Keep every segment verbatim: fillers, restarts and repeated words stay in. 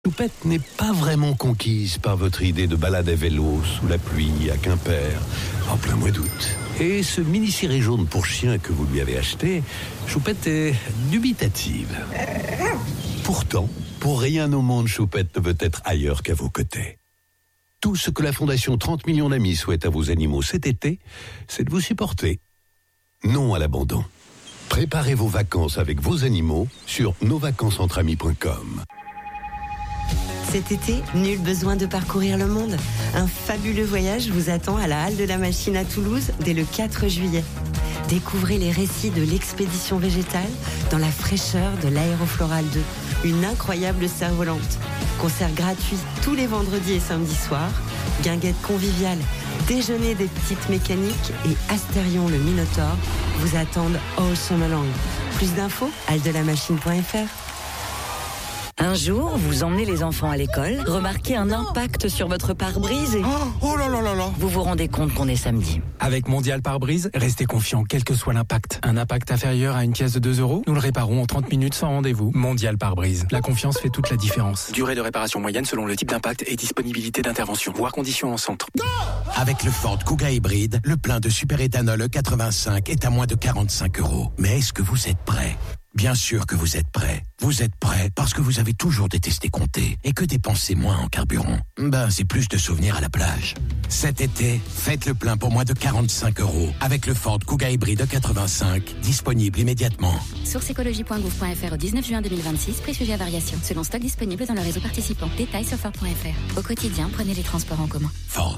Choupette n'est pas vraiment conquise par votre idée de balade à vélo sous la pluie à Quimper en plein mois d'août. Et ce mini-ciré jaune pour chien que vous lui avez acheté, Choupette est dubitative. Pourtant, pour rien au monde, Choupette ne veut être ailleurs qu'à vos côtés. Tout ce que la Fondation trente millions d'amis souhaite à vos animaux cet été, c'est de vous supporter. Non à l'abandon. Préparez vos vacances avec vos animaux sur nos vacances entre amis point com. Cet été, nul besoin de parcourir le monde. Un fabuleux voyage vous attend à la Halle de la Machine à Toulouse dès le quatre juillet. Découvrez les récits de l'expédition végétale dans la fraîcheur de l'Aérofloral deux. Une incroyable cerf-volante. Concert gratuit tous les vendredis et samedis soirs. Guinguette conviviale, déjeuner des petites mécaniques et Astérion le Minotaure vous attendent all summer long. Plus d'infos, halle de la machine point f r. Un jour, vous emmenez les enfants à l'école, remarquez un impact sur votre pare-brise et... Oh, oh là là là là. Vous vous rendez compte qu'on est samedi. Avec Mondial Pare-Brise, restez confiant quel que soit l'impact. Un impact inférieur à une pièce de deux euros, nous le réparons en trente minutes sans rendez-vous. Mondial Pare-Brise. La confiance fait toute la différence. Durée de réparation moyenne selon le type d'impact et disponibilité d'intervention. Voire conditions en centre. Avec le Ford Kuga hybride, le plein de superéthanol E quatre-vingt-cinq est à moins de quarante-cinq euros. Mais est-ce que vous êtes prêts ? Bien sûr que vous êtes prêts. Vous êtes prêts parce que vous avez toujours détesté compter et que dépenser moins en carburant, ben c'est plus de souvenirs à la plage. Cet été, faites le plein pour moins de quarante-cinq euros avec le Ford Kuga hybride quatre-vingt-cinq, disponible immédiatement. Source écologie point gouv point f r au dix-neuf juin deux mille vingt-six, prix sujet à variation, selon stock disponible dans le réseau participant. Détails sur ford point f r. Au quotidien, prenez les transports en commun. Ford.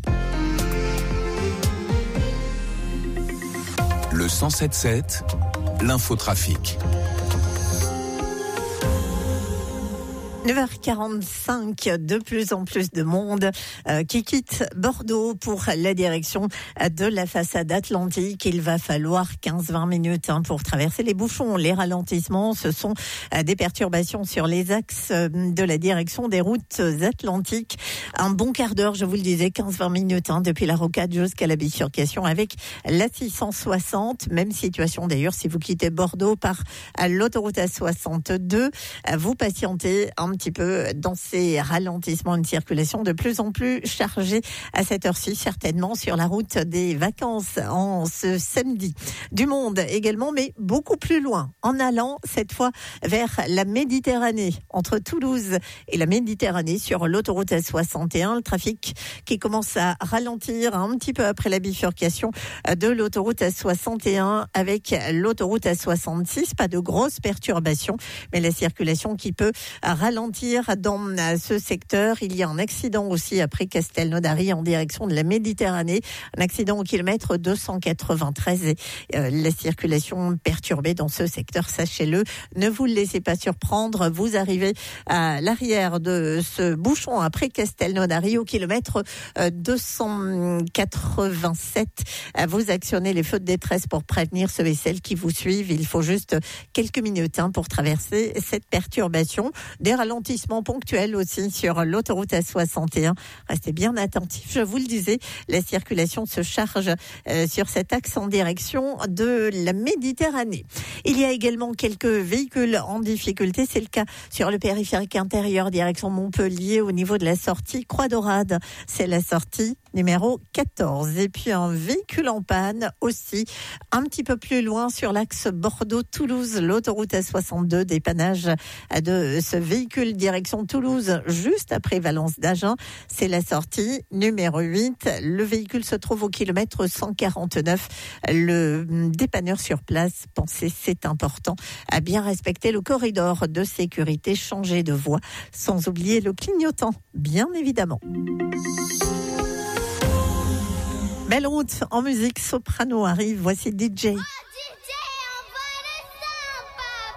Le cent sept sept, l'infotrafic. neuf heures quarante-cinq, de plus en plus de monde euh, qui quitte Bordeaux pour la direction de la façade atlantique. Il va falloir quinze à vingt minutes hein, pour traverser les bouchons. Les ralentissements, ce sont euh, des perturbations sur les axes euh, de la direction des routes atlantiques. Un bon quart d'heure, je vous le disais, quinze à vingt minutes hein, depuis la rocade jusqu'à la bifurcation avec la six cent soixante. Même situation d'ailleurs si vous quittez Bordeaux par l'autoroute A soixante-deux. Vous patientez un Un petit peu dans ces ralentissements, une circulation de plus en plus chargée à cette heure-ci, certainement sur la route des vacances en ce samedi. Du monde également, mais beaucoup plus loin, en allant cette fois vers la Méditerranée, entre Toulouse et la Méditerranée sur l'autoroute A soixante et un. Le trafic qui commence à ralentir un petit peu après la bifurcation de l'autoroute A soixante et un avec l'autoroute A soixante-six. Pas de grosses perturbations, mais la circulation qui peut ralentir dans ce secteur. Il y a un accident aussi après Castelnaudary en direction de la Méditerranée. Un accident au kilomètre deux cent quatre-vingt-treize et euh, la circulation perturbée dans ce secteur, sachez-le. Ne vous laissez pas surprendre. Vous arrivez à l'arrière de ce bouchon après Castelnaudary au kilomètre euh, deux cent quatre-vingt-sept. Vous actionnez les feux de détresse pour prévenir ceux et celles qui vous suivent. Il faut juste quelques minutes hein, pour traverser cette perturbation. Des ralentissements ponctuels aussi sur l'autoroute A soixante et un. Restez bien attentifs. Je vous le disais, la circulation se charge euh, sur cet axe en direction de la Méditerranée. Il y a également quelques véhicules en difficulté. C'est le cas sur le périphérique intérieur, direction Montpellier, au niveau de la sortie Croix-Dorade. C'est la sortie numéro quatorze. Et puis un véhicule en panne aussi, un petit peu plus loin sur l'axe Bordeaux-Toulouse, l'autoroute A soixante-deux, dépannage de ce véhicule direction Toulouse, juste après Valence d'Agen. C'est la sortie numéro huit. Le véhicule se trouve au kilomètre cent quarante-neuf. Le dépanneur sur place, pensez, c'est important, à bien respecter le corridor de sécurité, changer de voie, sans oublier le clignotant, bien évidemment. Belle route en musique, Soprano arrive, voici D J.